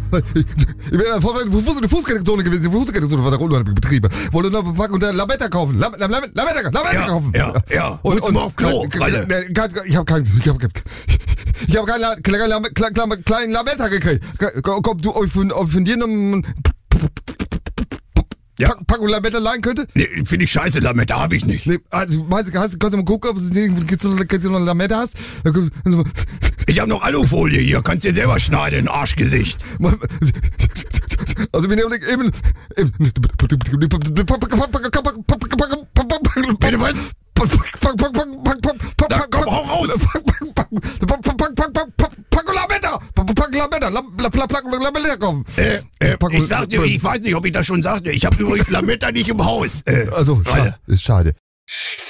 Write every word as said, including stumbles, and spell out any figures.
Ich bin ja vorher eine Fußgängerzone gewesen, die Fußgängerzone war da unten betrieben. Wollte noch eine Packung der Lametta kaufen. Lam, Lam, Lam, Lametta, Lametta ja, kaufen. Ja, ja. Und, und, und auf Klo, ich habe keinen, ich habe ich hab keinen kleinen klein, klein Lametta gekriegt. Kommt du euch von, von dir noch ja. Packung Lametta leihen könnte? Nee, finde ich scheiße, Lametta habe ich nicht. Nee, also, meinst du, hast, kannst du mal gucken, ob du noch eine Lametta hast? Ich habe noch Alufolie hier, kannst dir selber schneiden, Arschgesicht. Also, wir nehmen eben. Bitte was? Da, komm, hau raus! Pack Lametta! Pack Lametta! Lametta kommen! Äh, äh, ich sagte, ich weiß nicht, ob ich das schon sagte. Ich habe übrigens Lametta nicht im Haus. Äh, also, schade. Ist schade.